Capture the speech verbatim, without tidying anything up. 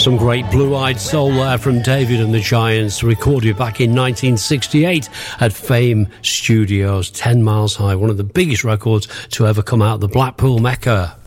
Some great blue-eyed soul there from David and the Giants, recorded back in nineteen sixty-eight at Fame Studios, ten miles High, one of the biggest records to ever come out of the Blackpool Mecca.